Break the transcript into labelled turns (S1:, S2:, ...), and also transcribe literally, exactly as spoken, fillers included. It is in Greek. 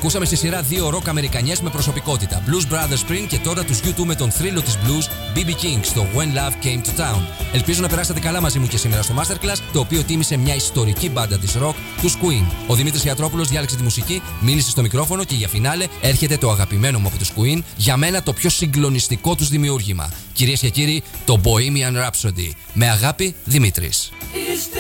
S1: Ακούσαμε στη σειρά δύο ροκ αμερικανιές με προσωπικότητα. Blues Brothers πριν και τώρα τους γιου τού με τον θρύλο της blues μπι μπι King στο When Love Came to Town. Ελπίζω να περάσατε καλά μαζί μου και σήμερα στο Masterclass, το οποίο τίμησε μια ιστορική μπάντα της rock, τους Queen. Ο Δημήτρης Ιατρόπουλος διάλεξε τη μουσική, μίλησε στο μικρόφωνο και για φινάλε έρχεται το αγαπημένο μου από τους Queen, για μένα το πιο συγκλονιστικό τους δημιούργημα. Κυρίες και κύριοι, το Bohemian Rhapsody. Με αγάπη, Δημήτρης.